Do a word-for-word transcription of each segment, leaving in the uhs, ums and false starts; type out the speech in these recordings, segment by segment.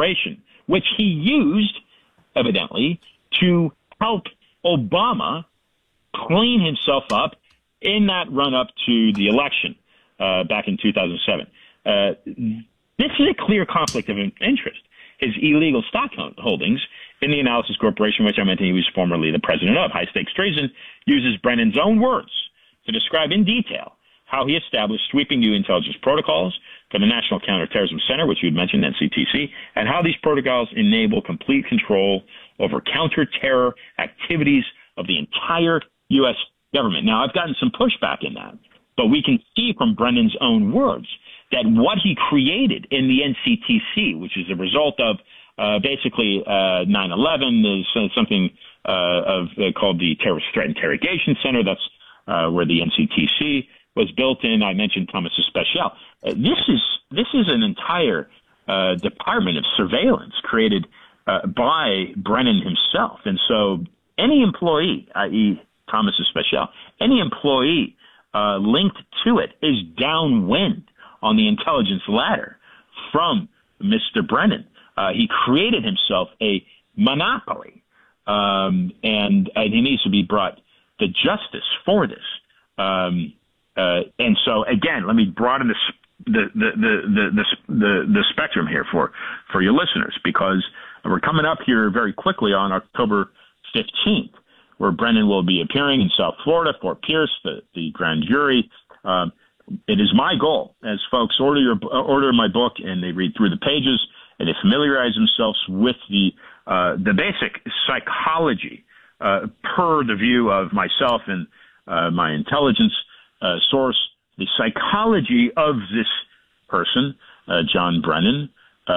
Corporation, which he used, evidently, to help Obama clean himself up in that run-up to the election uh, back in two thousand seven. Uh, this is a clear conflict of interest. His illegal stock holdings in the Analysis Corporation, which I mentioned he was formerly the president of. High-stakes treason uses Brennan's own words to describe in detail how he established sweeping new intelligence protocols for the National Counterterrorism Center, which you had mentioned, N C T C, and how these protocols enable complete control over counter-terror activities of the entire U S government. Now, I've gotten some pushback in that, but we can see from Brennan's own words that what he created in the N C T C, which is a result of uh, basically uh, nine eleven, is uh, something uh, of uh, called the Terrorist Threat Interrogation Center. That's uh, where the N C T C was built in. I mentioned Thomas Special. Uh, this is this is an entire uh, department of surveillance created uh, by Brennan himself, and so any employee, that is. Thomas Special, any employee uh, linked to it is downwind on the intelligence ladder from Mister Brennan. Uh, he created himself a monopoly, um, and, and he needs to be brought to justice for this. Um, uh, and so, again, let me broaden this, the, the, the, the, the, the, the spectrum here for, for your listeners, because we're coming up here very quickly on October fifteenth. Where Brennan will be appearing in South Florida, Fort Pierce, the, the grand jury. Um, it is my goal, as folks order your order my book and they read through the pages and they familiarize themselves with the uh, the basic psychology uh, per the view of myself and uh, my intelligence uh, source, the psychology of this person, uh, John Brennan,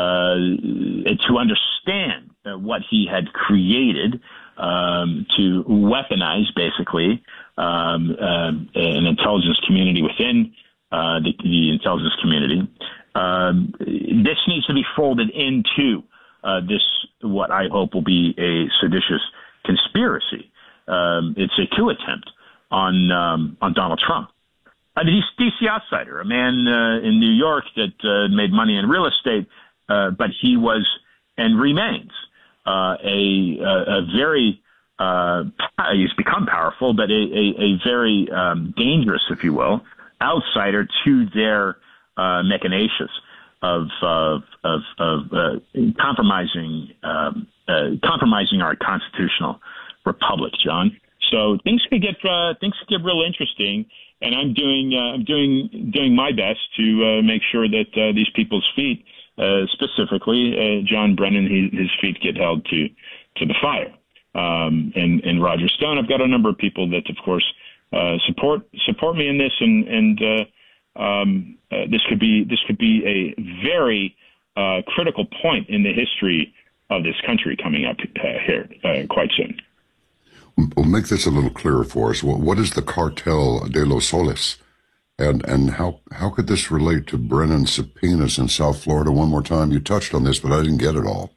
uh, to understand uh, what he had created. Um, to weaponize, basically, um, uh, an intelligence community within uh, the, the intelligence community. Um, this needs to be folded into uh, this, what I hope will be a seditious conspiracy. Um, it's a coup attempt on um, on Donald Trump. A D C outsider, a man uh, in New York that uh, made money in real estate, uh, but he was and remains Uh, a, a, a very, uh, he's become powerful, but a, a, a very um, dangerous, if you will, outsider to their uh, machinations of of of, of uh, compromising um, uh, compromising our constitutional republic, John. So things could get uh, things could get real interesting, and I'm doing uh, I'm doing doing my best to uh, make sure that uh, these people's feet. Uh, specifically, uh, John Brennan, he, his feet get held to to the fire. Um, and, and Roger Stone, I've got a number of people that, of course, uh, support support me in this, and and uh, um, uh, this could be this could be a very uh, critical point in the history of this country coming up uh, here uh, quite soon. Well, make this a little clearer for us. What is the Cartel de los Soles? And and how how could this relate to Brennan's subpoenas in South Florida? One more time, you touched on this, but I didn't get it all.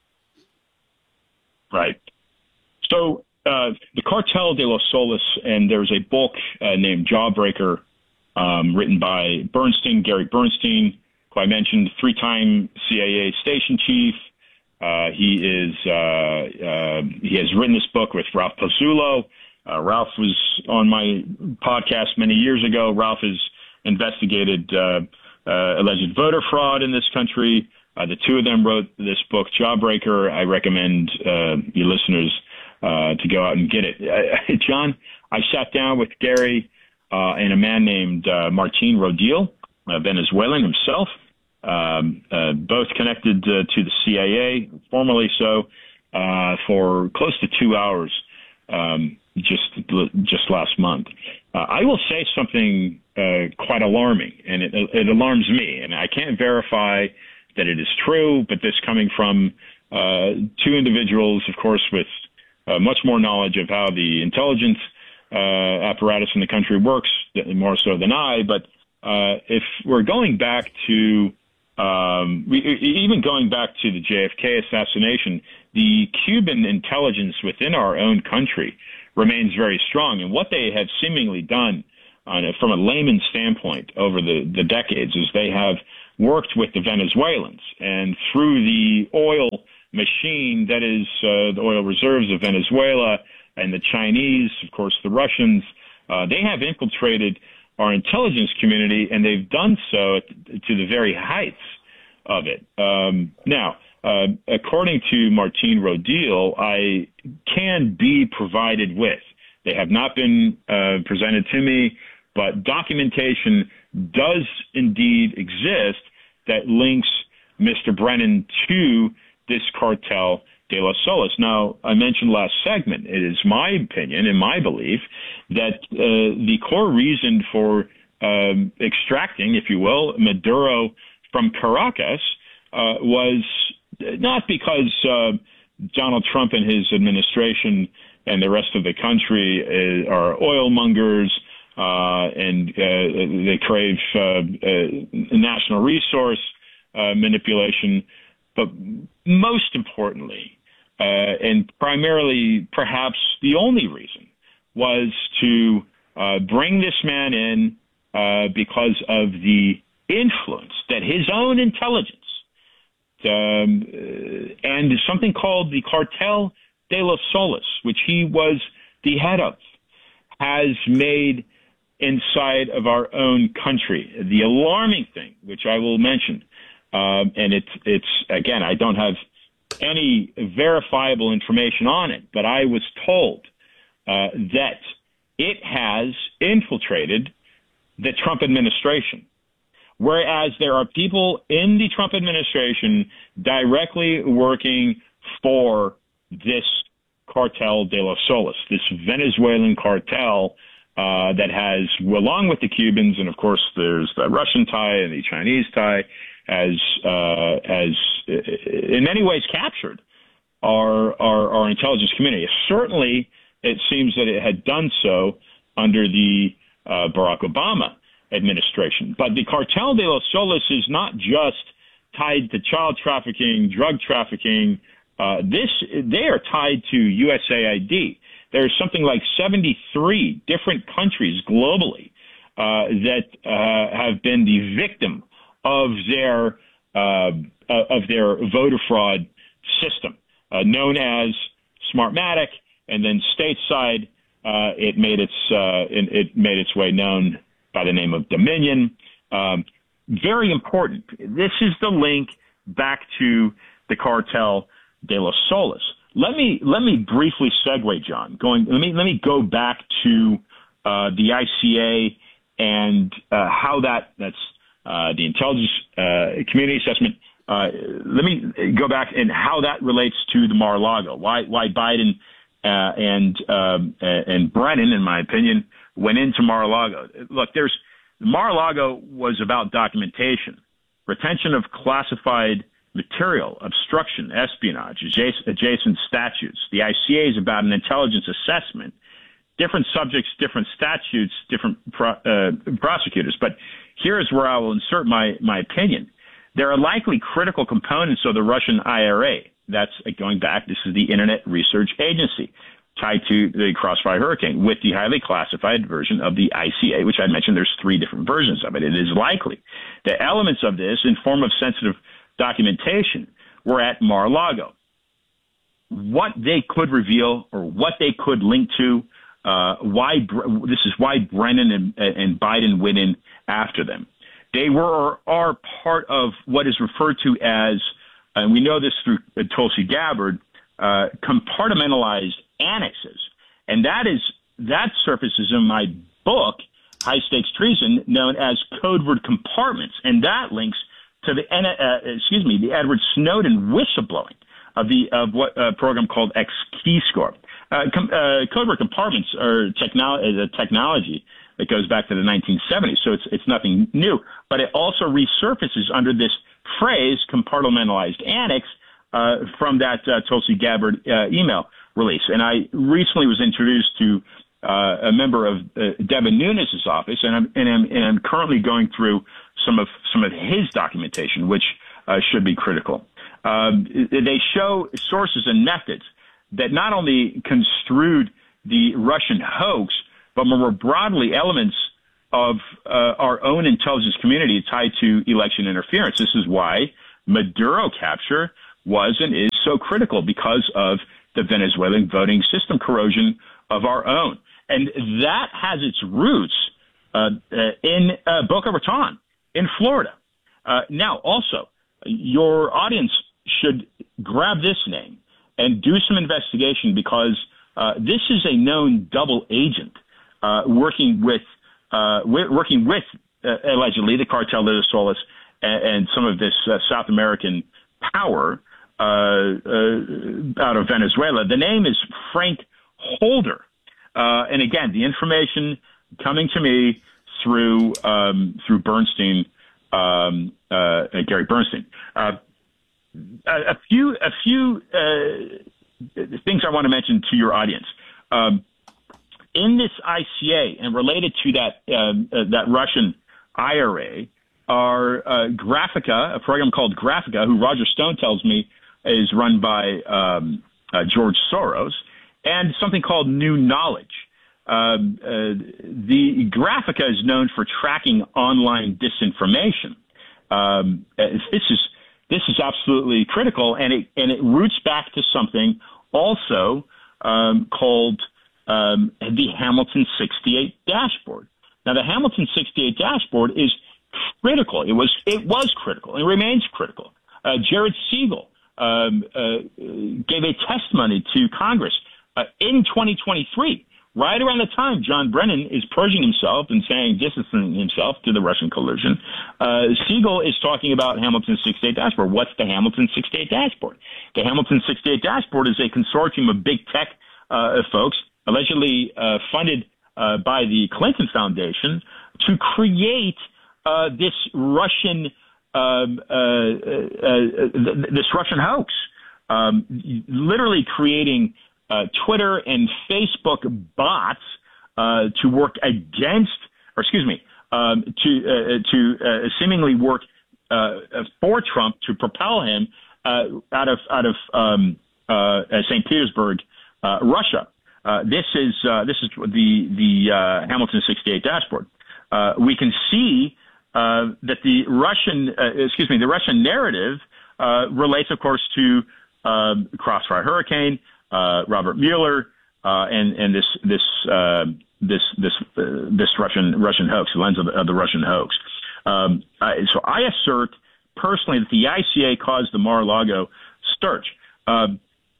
Right. So uh, the Cartel de los Soles, and there's a book uh, named Jawbreaker, um, written by Bernstein, Gary Bernstein, who I mentioned, three-time C I A station chief. Uh, he is uh, uh, he has written this book with Ralph Pozzullo. Uh, Ralph was on my podcast many years ago. Ralph is investigated uh, uh, alleged voter fraud in this country. Uh, the two of them wrote this book, Jawbreaker. I recommend uh, your listeners uh, to go out and get it. Uh, John, I sat down with Gary uh, and a man named uh, Martin Rodil, a Venezuelan himself, um, uh, both connected uh, to the C I A, formerly so, uh, for close to two hours um, just just last month. Uh, I will say something uh, quite alarming, and it, it alarms me, and I can't verify that it is true, but this coming from uh, two individuals, of course, with uh, much more knowledge of how the intelligence uh, apparatus in the country works, more so than I. But uh, if we're going back to, um, we, even going back to the J F K assassination, the Cuban intelligence within our own country remains very strong. And what they have seemingly done on a, from a layman's standpoint over the, the decades is they have worked with the Venezuelans, and through the oil machine that is uh, the oil reserves of Venezuela, and the Chinese, of course, the Russians. Uh, they have infiltrated our intelligence community, and they've done so at, to the very heights of it. Um, now, uh, according to Martine Rodil, I can be provided with. They have not been uh, presented to me, but documentation does indeed exist that links Mister Brennan to this cartel de los Solis. Now, I mentioned last segment, it is my opinion and my belief that uh, the core reason for um, extracting, if you will, Maduro from Caracas uh, was not because uh, Donald Trump and his administration and the rest of the country uh, are oil mongers uh, and uh, they crave uh, uh, national resource uh, manipulation, but most importantly, Uh, and primarily, perhaps the only reason, was to uh, bring this man in uh, because of the influence that his own intelligence um, uh, and something called the Cartel de los Solis, which he was the head of, has made inside of our own country. The alarming thing, which I will mention, um, and it's, it's again, I don't have any verifiable information on it, but I was told uh, that it has infiltrated the Trump administration, whereas there are people in the Trump administration directly working for this Cartel de los Solis, this Venezuelan cartel uh, that has, along with the Cubans, and of course there's the Russian tie and the Chinese tie, has uh, has in many ways captured our, our our intelligence community. Certainly, it seems that it had done so under the uh, Barack Obama administration. But the Cartel de los Solis is not just tied to child trafficking, drug trafficking. Uh, this they are tied to U S A I D. There's something like seventy-three different countries globally uh, that uh, have been the victim of their uh, of their voter fraud system, uh, known as Smartmatic, and then stateside, uh, it made its uh, it made its way known by the name of Dominion. Um, very important. This is the link back to the Cartel de los Solis. Let me let me briefly segue, John. Going, let me let me go back to uh, the I C A and uh, how that that's. Uh, the intelligence uh, community assessment. Uh, let me go back and how that relates to the Mar-a-Lago. Why why Biden uh, and um, and Brennan, in my opinion, went into Mar-a-Lago. Look, there's Mar-a-Lago was about documentation, retention of classified material, obstruction, espionage, adjacent, adjacent statutes. The I C A is about an intelligence assessment. Different subjects, different statutes, different pro, uh, prosecutors. But here's where I will insert my, my opinion. There are likely critical components of the Russian I R A. That's uh, going back. This is the Internet Research Agency tied to the Crossfire Hurricane with the highly classified version of the I C A, which I mentioned there's three different versions of it. It is likely that elements of this in form of sensitive documentation were at Mar-a-Lago. What they could reveal or what they could link to, Uh, why this is why Brennan and, and Biden went in after them. They were or are part of what is referred to as, and we know this through uh, Tulsi Gabbard, uh, compartmentalized annexes, and that is that surfaces in my book, High Stakes Treason, known as code word compartments, and that links to the uh, excuse me the Edward Snowden whistleblowing of the of what uh, program called X-Keyscore. Uh, com- uh, code word compartments are technolo- is a technology that goes back to the nineteen seventies, so it's it's nothing new. But it also resurfaces under this phrase, compartmentalized annex, uh, from that uh, Tulsi Gabbard uh, email release. And I recently was introduced to uh, a member of uh, Devin Nunes' office, and I'm, and I'm and I'm currently going through some of some of his documentation, which uh, should be critical. Um, they show sources and methods that not only construed the Russian hoax, but more broadly elements of uh, our own intelligence community tied to election interference. This is why Maduro capture was and is so critical because of the Venezuelan voting system corrosion of our own. And that has its roots uh, in uh, Boca Raton, in Florida. Uh, now, also, your audience should grab this name and do some investigation, because uh, this is a known double agent uh, working with uh, working with uh, allegedly the Cartel de los Soles and, and some of this uh, South American power uh, uh, out of Venezuela. The name is Frank Holder, uh, and again, the information coming to me through um, through Bernstein, um, uh, Gary Bernstein. Uh, A, a few, a few uh, things I want to mention to your audience. Um, in this I C A and related to that um, uh, that Russian I R A are uh, Graphica, a program called Graphica, who Roger Stone tells me is run by um, uh, George Soros, and something called New Knowledge. Um, uh, the Graphica is known for tracking online disinformation. Um, this is This is absolutely critical, and it and it roots back to something also um, called um, the Hamilton sixty-eight dashboard. Now, the Hamilton sixty-eight dashboard is critical. It was it was critical and remains critical. Uh, Jared Siegel um, uh, gave a testimony to Congress uh, in twenty twenty-three. Right around the time John Brennan is purging himself and saying, distancing himself to the Russian collusion, uh, Siegel is talking about Hamilton sixty-eight dashboard. What's the Hamilton sixty-eight dashboard? The Hamilton sixty-eight dashboard is a consortium of big tech uh, folks, allegedly uh, funded uh, by the Clinton Foundation, to create uh, this Russian um, uh, uh, uh, this Russian hoax, um, literally creating Uh, Twitter and Facebook bots uh, to work against, or excuse me, um, to uh, to uh, seemingly work uh, for Trump to propel him uh, out of out of um, uh, Saint Petersburg, uh, Russia. Uh, this is uh, this is the the uh, Hamilton sixty-eight dashboard. Uh, we can see uh, that the Russian, uh, excuse me, the Russian narrative uh, relates, of course, to uh, Crossfire Hurricane. Uh, Robert Mueller, uh, and, and this, this, uh, this, this, uh, this Russian, Russian hoax, the lens of the, of the Russian hoax. Um, I, so I assert personally that the I C A caused the Mar-a-Lago scourge. Um,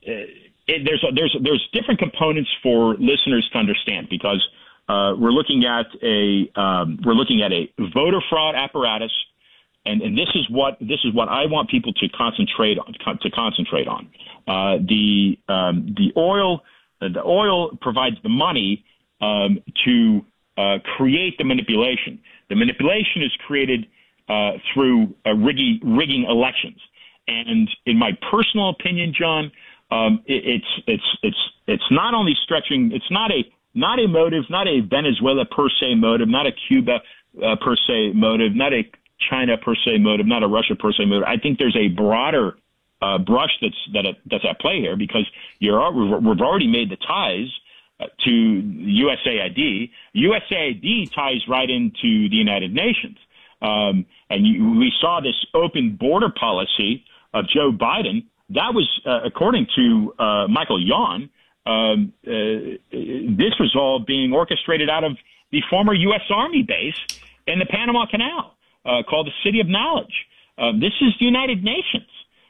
it, there's, there's, there's different components for listeners to understand, because, uh, we're looking at a, um, we're looking at a voter fraud apparatus. And, and this is what this is what I want people to concentrate on. To concentrate on, uh, the um, the oil uh, the oil provides the money um, to uh, create the manipulation. The manipulation is created uh, through uh, rigging, rigging elections. And in my personal opinion, John, um, it, it's it's it's it's not only stretching. It's not a not a motive, not a Venezuela per se motive, not a Cuba uh, per se motive, not a China per se motive, not a Russia per se motive. I think there's a broader uh, brush that's that that's at play here, because you're we've already made the ties uh, to U S A I D. U S A I D ties right into the United Nations, um, and you, we saw this open border policy of Joe Biden. That was, uh, according to uh, Michael Yon, um, uh, this was all being orchestrated out of the former U S Army base in the Panama Canal. Uh, called the City of Knowledge. Um, this is the United Nations.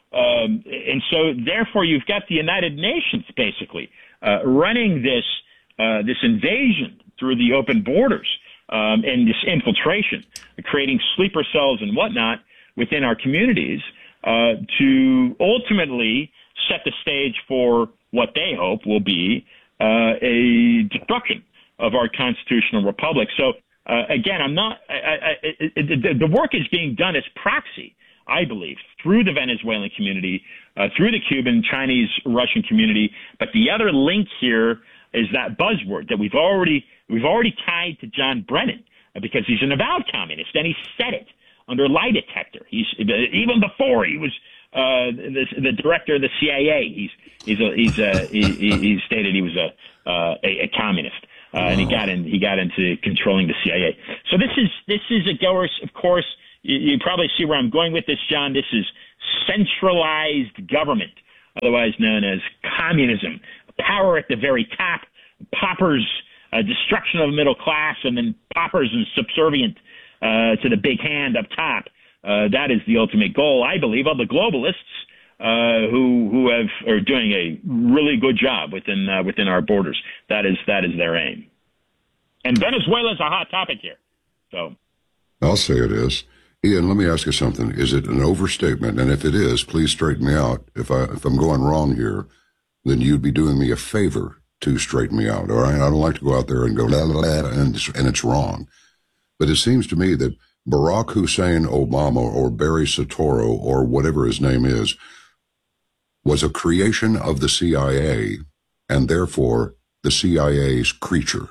Um, and so, therefore, you've got the United Nations, basically, uh, running this uh, this invasion through the open borders um, and this infiltration, creating sleeper cells and whatnot within our communities uh, to ultimately set the stage for what they hope will be uh, a destruction of our constitutional republic. So, Uh, again, I'm not. I, I, I, the, the work is being done as proxy, I believe, through the Venezuelan community, uh, through the Cuban, Chinese, Russian community. But the other link here is that buzzword that we've already we've already tied to John Brennan, uh, because he's an avowed communist, and he said it under lie detector. He's even before he was uh, the, the director of the C I A. He's he's a, he's a, he, he stated he was a, uh, a a communist. uh, wow. and he got in. He got into controlling the C I A. So this is this is a goer. Of course, you, you probably see where I'm going with this, John. This is centralized government, otherwise known as communism. Power at the very top, paupers, uh, destruction of the middle class, and then paupers and subservient uh, to the big hand up top. Uh, that is the ultimate goal, I believe, of the globalists uh, who who have are doing a really good job within uh, within our borders. That is that is their aim. And Venezuela is a hot topic here. So I'll say it is. Ian, let me ask you something. Is it an overstatement? And if it is, please straighten me out. If I if I'm going wrong here, then you'd be doing me a favor to straighten me out. All right, I don't like to go out there and go la la la, and it's, and it's wrong. But it seems to me that Barack Hussein Obama or Barry Soetoro or whatever his name is was a creation of the C I A and therefore the C I A's creature.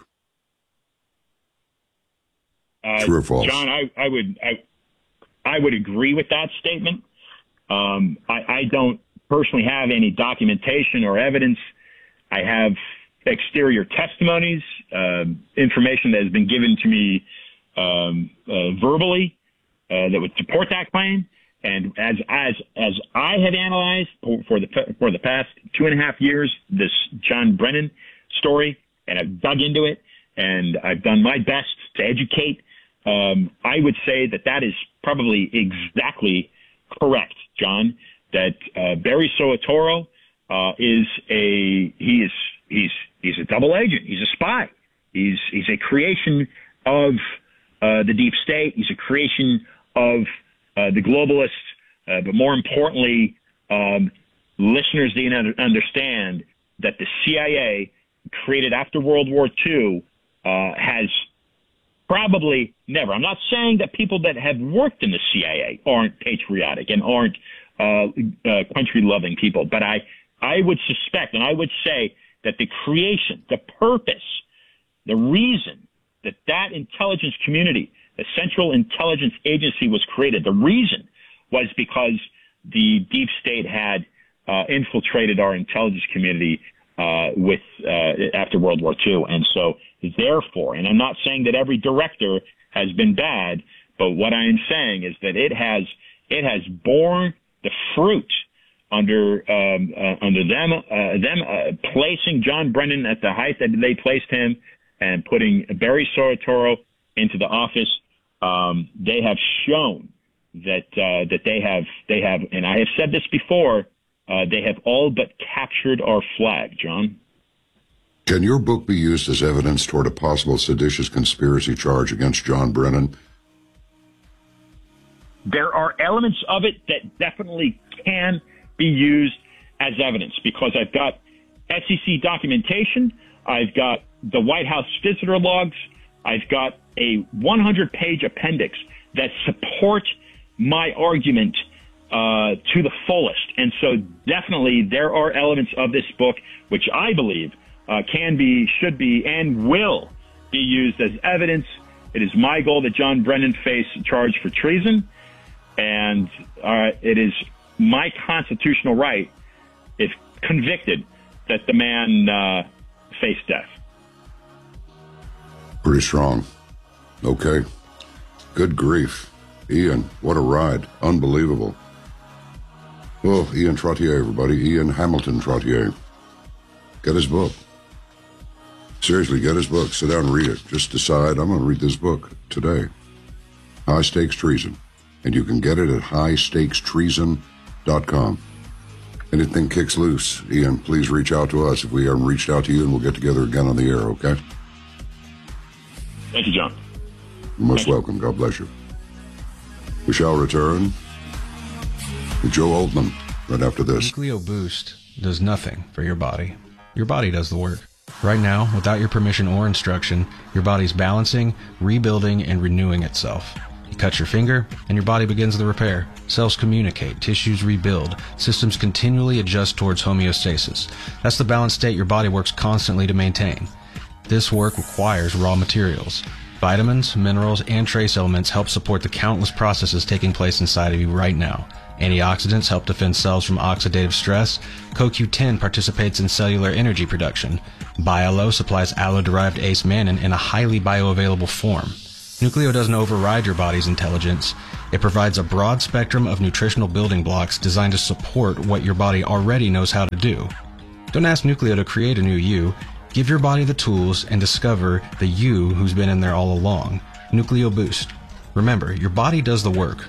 Uh, True or false? John, I, I would I, I would agree with that statement. Um, I, I don't personally have any documentation or evidence. I have exterior testimonies, uh, information that has been given to me um, uh, verbally uh, that would support that claim. And as as as I have analyzed for, for the for the past two and a half years this John Brennan story, and I've dug into it, and I've done my best to educate. Um, I would say that that is probably exactly correct, John. That uh, Barry Soetoro uh, is a he is he's he's a double agent. He's a spy. He's he's a creation of uh, the deep state. He's a creation of uh, the globalists. Uh, but more importantly, um, listeners need to understand that the C I A, created after World War Two, uh, has probably never. I'm not saying that people that have worked in the C I A aren't patriotic and aren't uh, uh, country-loving people, but I I would suspect and I would say that the creation, the purpose, the reason that that intelligence community, the Central Intelligence Agency, was created, the reason was because the deep state had uh, infiltrated our intelligence community uh, with uh, after World War Two. And so therefore, and I'm not saying that every director has been bad, but what I am saying is that it has it has borne the fruit under um, uh, under them uh, them uh, placing John Brennan at the height that they placed him and putting Barry Soetoro into the office. Um, they have shown that uh, that they have they have, and I have said this before, uh, they have all but captured our flag, John. Can your book be used as evidence toward a possible seditious conspiracy charge against John Brennan? There are elements of it that definitely can be used as evidence because I've got S E C documentation, I've got the White House visitor logs, I've got a one hundred page appendix that support my argument uh, to the fullest. And so definitely there are elements of this book which I believe uh, can be, should be, and will be used as evidence. It is my goal that John Brennan face a charge for treason, and uh, it is my constitutional right, if convicted, that the man uh, face death. Pretty strong. Okay. Good grief. Ian, what a ride. Unbelievable. Well, Ian Trottier, everybody. Ian Hamilton Trottier. Get his book. Seriously, get his book. Sit down and read it. Just decide, I'm going to read this book today. High Stakes Treason. And you can get it at high stakes treason dot com. Anything kicks loose, Ian, please reach out to us if we haven't reached out to you, and we'll get together again on the air, okay? Thank you, John. You're most welcome. God bless you. We shall return with Joe Altman right after this. Nucleo Boost does nothing for your body. Your body does the work. Right now, without your permission or instruction, your body's balancing, rebuilding, and renewing itself. You cut your finger, and your body begins the repair. Cells communicate, tissues rebuild, systems continually adjust towards homeostasis. That's the balanced state your body works constantly to maintain. This work requires raw materials. Vitamins, minerals, and trace elements help support the countless processes taking place inside of you right now. Antioxidants help defend cells from oxidative stress. C O Q ten participates in cellular energy production. BioLo supplies aloe-derived ace mannan in a highly bioavailable form. Nucleo doesn't override your body's intelligence. It provides a broad spectrum of nutritional building blocks designed to support what your body already knows how to do. Don't ask Nucleo to create a new you. Give your body the tools and discover the you who's been in there all along. Nucleo Boost. Remember, your body does the work.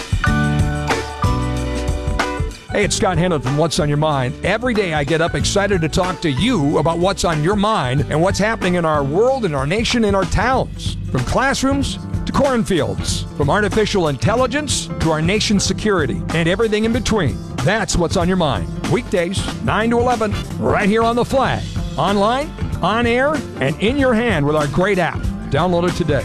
Hey, it's Scott Hanlon from What's on Your Mind. Every day I get up excited to talk to you about what's on your mind and what's happening in our world, in our nation, in our towns. From classrooms to cornfields, from artificial intelligence to our nation's security, and everything in between. That's What's on Your Mind. Weekdays, nine to eleven, right here on The Flag. Online, on air, and in your hand with our great app. Download it today.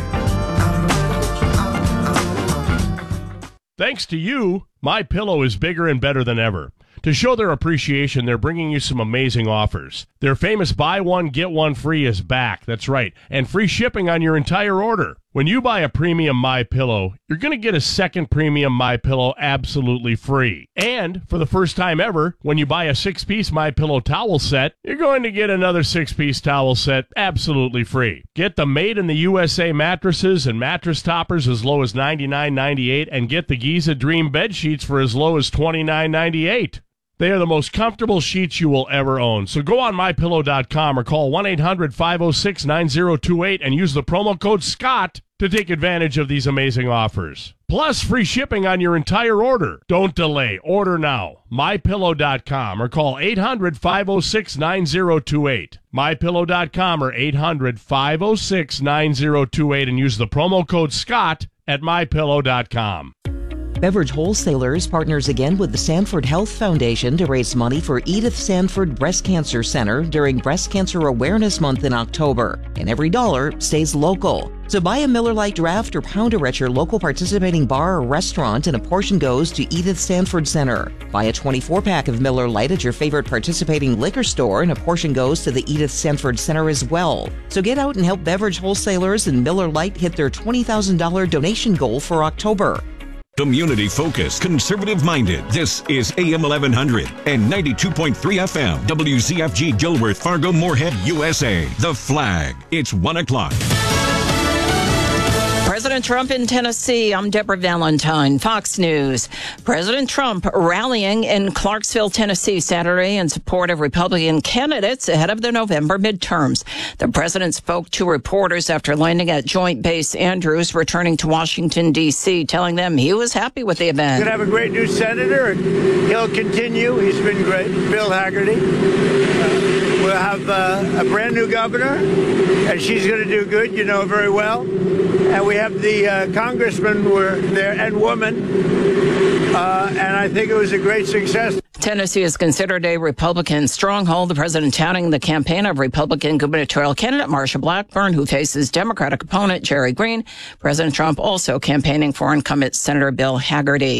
Thanks to you, MyPillow is bigger and better than ever. To show their appreciation, they're bringing you some amazing offers. Their famous buy one, get one free is back. That's right. And free shipping on your entire order. When you buy a premium MyPillow, you're going to get a second premium MyPillow absolutely free. And for the first time ever, when you buy a six-piece MyPillow towel set, you're going to get another six-piece towel set absolutely free. Get the Made in the U S A mattresses and mattress toppers as low as ninety-nine ninety-eight, and get the Giza Dream bed sheets for as low as twenty-nine ninety-eight. They are the most comfortable sheets you will ever own. So go on my pillow dot com or call one eight hundred five oh six nine oh two eight and use the promo code SCOTT to take advantage of these amazing offers. Plus, free shipping on your entire order. Don't delay. Order now. my pillow dot com or call eight hundred five oh six nine oh two eight. my pillow dot com or eight hundred five oh six nine oh two eight and use the promo code SCOTT at my pillow dot com. Beverage Wholesalers partners again with the Sanford Health Foundation to raise money for Edith Sanford Breast Cancer Center during Breast Cancer Awareness Month in October. And every dollar stays local. So buy a Miller Lite draft or pounder at your local participating bar or restaurant, and a portion goes to Edith Sanford Center. Buy a twenty-four pack of Miller Lite at your favorite participating liquor store, and a portion goes to the Edith Sanford Center as well. So get out and help Beverage Wholesalers and Miller Lite hit their twenty thousand dollars donation goal for October. Community-focused, conservative-minded. This is A M eleven hundred and ninety-two point three F M. W Z F G Gilworth, Fargo, Moorhead, U S A. The Flag. It's one o'clock. President Trump in Tennessee. I'm Deborah Valentine, Fox News. President Trump rallying in Clarksville, Tennessee Saturday in support of Republican candidates ahead of the November midterms. The president spoke to reporters after landing at Joint Base Andrews, returning to Washington, D C, telling them he was happy with the event. We're going to have a great new senator, and he'll continue. He's been great. Bill Haggerty. Uh, we'll have uh, a brand new governor, and she's going to do good, you know very well. And we have the uh, congressmen were there and woman, uh, and I think it was a great success. Tennessee is considered a Republican stronghold. The president touting the campaign of Republican gubernatorial candidate Marsha Blackburn, who faces Democratic opponent Jerry Green. President Trump also campaigning for incumbent Senator Bill Haggerty.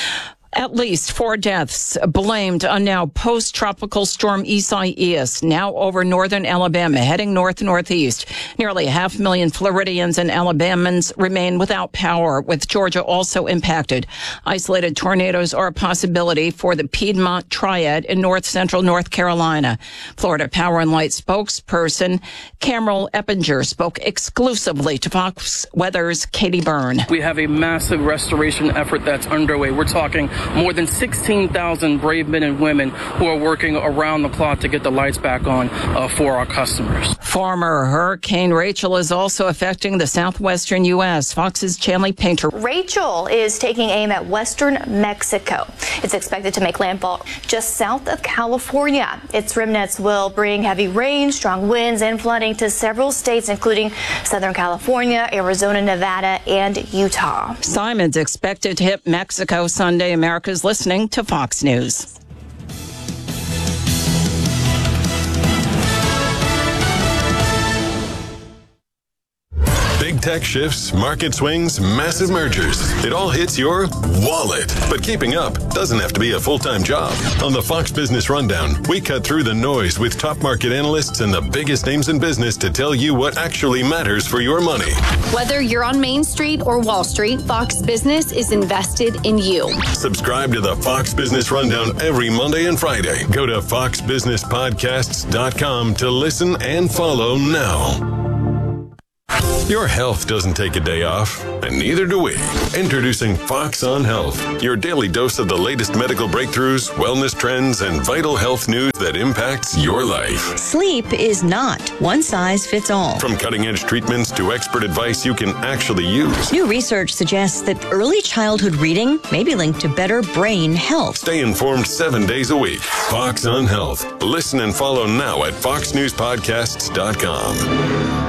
At least four deaths blamed on now post-tropical storm Isaias, now over northern Alabama, heading north-northeast. Nearly a half million Floridians and Alabamans remain without power, with Georgia also impacted. Isolated tornadoes are a possibility for the Piedmont Triad in north-central North Carolina. Florida Power and Light spokesperson Cameron Eppinger spoke exclusively to Fox Weather's Katie Byrne. We have a massive restoration effort that's underway. We're talking more than sixteen thousand brave men and women who are working around the clock to get the lights back on uh, for our customers. Former Hurricane Rachel is also affecting the southwestern U S Fox's Chanley Painter. Rachel is taking aim at western Mexico. It's expected to make landfall just south of California. Its remnants will bring heavy rain, strong winds, and flooding to several states, including Southern California, Arizona, Nevada, and Utah. Simon's expected to hit Mexico Sunday. America's listening to Fox News. Big Big tech shifts, market swings, massive mergers. It all hits your wallet. But keeping up doesn't have to be a full-time job. On the Fox Business Rundown, we cut through the noise with top market analysts and the biggest names in business to tell you what actually matters for your money. Whether you're on Main Street or Wall Street, Fox Business is invested in you. Subscribe to the Fox Business Rundown every Monday and Friday. Go to fox business podcasts dot com to listen and follow now. Your health doesn't take a day off, and neither do we. Introducing Fox on Health, your daily dose of the latest medical breakthroughs, wellness trends, and vital health news that impacts your life. Sleep is not one size fits all. From cutting-edge treatments to expert advice you can actually use. New research suggests that early childhood reading may be linked to better brain health. Stay informed seven days a week. Fox on Health. Listen and follow now at fox news podcasts dot com.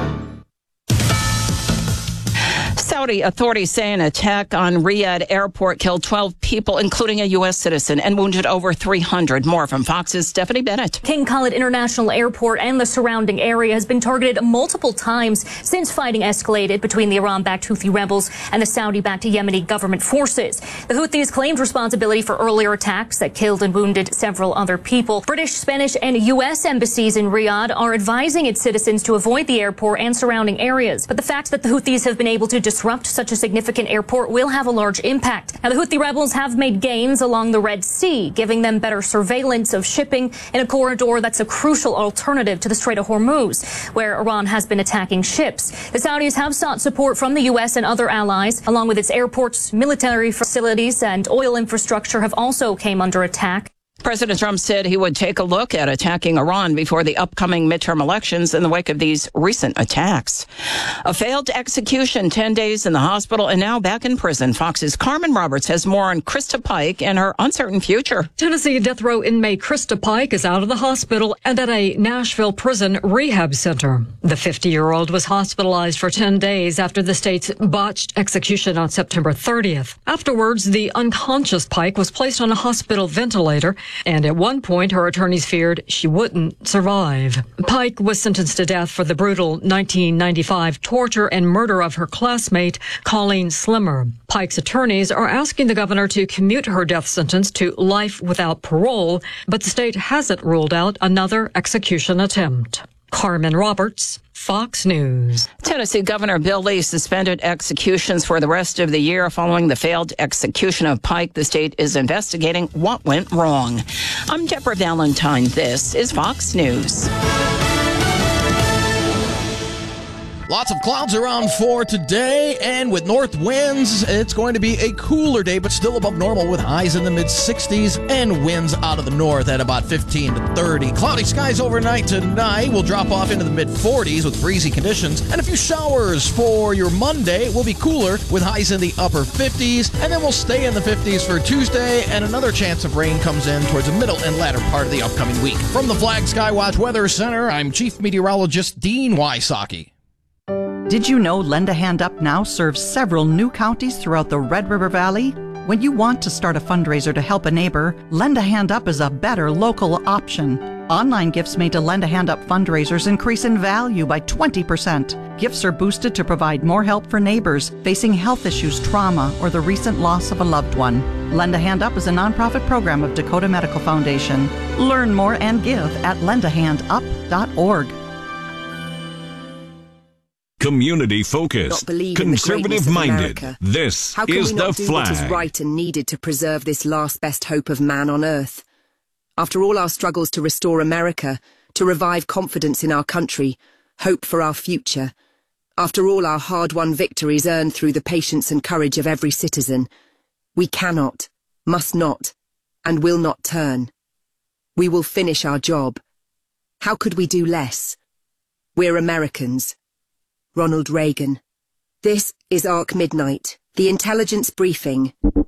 Saudi authorities say an attack on Riyadh airport killed twelve people, including a U S citizen, and wounded over three hundred. More from Fox's Stephanie Bennett. King Khalid International Airport and the surrounding area has been targeted multiple times since fighting escalated between the Iran-backed Houthi rebels and the Saudi-backed Yemeni government forces. The Houthis claimed responsibility for earlier attacks that killed and wounded several other people. British, Spanish, and U S embassies in Riyadh are advising its citizens to avoid the airport and surrounding areas. But the fact that the Houthis have been able to disrupt such a significant airport will have a large impact. Now, the Houthi rebels have made gains along the Red Sea, giving them better surveillance of shipping in a corridor that's a crucial alternative to the Strait of Hormuz, where Iran has been attacking ships. The Saudis have sought support from the U S and other allies, along with its airports, military facilities, and oil infrastructure have also came under attack. President Trump said he would take a look at attacking Iran before the upcoming midterm elections in the wake of these recent attacks. A failed execution, ten days in the hospital, and now back in prison. Fox's Carmen Roberts has more on Krista Pike and her uncertain future. Tennessee death row inmate Krista Pike is out of the hospital and at a Nashville prison rehab center. The fifty-year-old was hospitalized for ten days after the state's botched execution on September thirtieth. Afterwards, the unconscious Pike was placed on a hospital ventilator, and at one point, her attorneys feared she wouldn't survive. Pike was sentenced to death for the brutal nineteen ninety-five torture and murder of her classmate, Colleen Slimmer. Pike's attorneys are asking the governor to commute her death sentence to life without parole, but the state hasn't ruled out another execution attempt. Carmen Roberts, Fox News. Tennessee Governor Bill Lee suspended executions for the rest of the year following the failed execution of Pike. The state is investigating what went wrong. I'm Deborah Valentine. This is Fox News. Lots of clouds around for today, and with north winds, it's going to be a cooler day, but still above normal with highs in the mid-sixties and winds out of the north at about fifteen to thirty. Cloudy skies overnight tonight will drop off into the mid-forties with breezy conditions, and a few showers for your Monday. Will be cooler with highs in the upper fifties, and then we'll stay in the fifties for Tuesday, and another chance of rain comes in towards the middle and latter part of the upcoming week. From the Flag Skywatch Weather Center, I'm Chief Meteorologist Dean Wysocki. Did you know Lend a Hand Up now serves several new counties throughout the Red River Valley? When you want to start a fundraiser to help a neighbor, Lend a Hand Up is a better local option. Online gifts made to Lend a Hand Up fundraisers increase in value by twenty percent. Gifts are boosted to provide more help for neighbors facing health issues, trauma, or the recent loss of a loved one. Lend a Hand Up is a nonprofit program of Dakota Medical Foundation. Learn more and give at lend a hand up dot org. Community focused, conservative minded. This How can is we not the do flag. what is right and needed to preserve this last best hope of man on earth? After all our struggles to restore America, to revive confidence in our country, hope for our future, after all our hard-won victories earned through the patience and courage of every citizen, we cannot, must not, and will not turn. We will finish our job. How could we do less? We're Americans. Ronald Reagan. This is Arc Midnight, the intelligence briefing.